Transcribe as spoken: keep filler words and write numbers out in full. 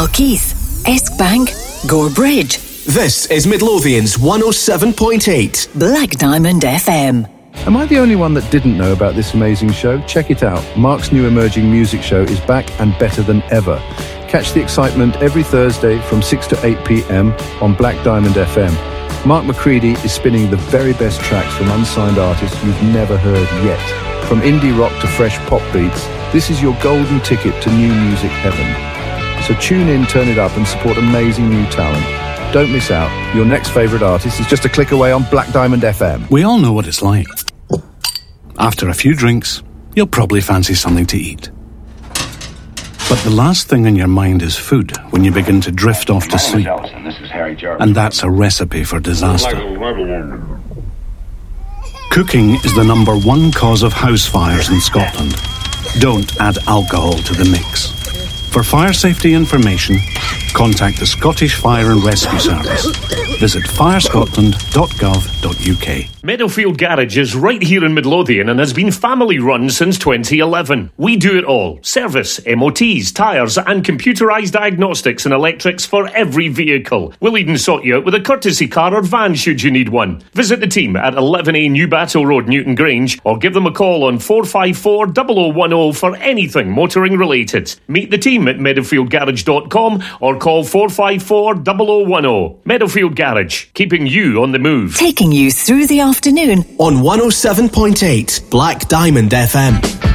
Dalkeith, Eskbank, Gore Bridge. This is Midlothian's one oh seven point eight Black Diamond F M. Am I the only one that didn't know about this amazing show? Check it out. Mark's new emerging music show is back and better than ever. Catch the excitement every Thursday from six to eight p.m. on Black Diamond F M. Mark McCready is spinning the very best tracks from unsigned artists you've never heard yet. From indie rock to fresh pop beats, this is your golden ticket to new music heaven. So tune in, turn it up and support amazing new talent. Don't miss out. Your next favourite artist is just a click away on Black Diamond F M. We all know what it's like. After a few drinks, you'll probably fancy something to eat. But the last thing in your mind is food when you begin to drift off to sleep. And that's a recipe for disaster. Cooking is the number one cause of house fires in Scotland. Don't add alcohol to the mix. For fire safety information, contact the Scottish Fire and Rescue Service. Visit fire scotland dot gov dot u k. Meadowfield Garage is right here in Midlothian and has been family run since twenty eleven. We do it all. Service, M O Ts, tyres and computerised diagnostics and electrics for every vehicle. We'll even sort you out with a courtesy car or van should you need one. Visit the team at eleven A New Battle Road, Newton Grange, or give them a call on four five four, zero zero one zero for anything motoring related. Meet the team at meadowfield garage dot com or call four five four, zero zero one zero. Meadowfield Garage, keeping you on the move. Taking you through the afternoon on one oh seven point eight Black Diamond F M.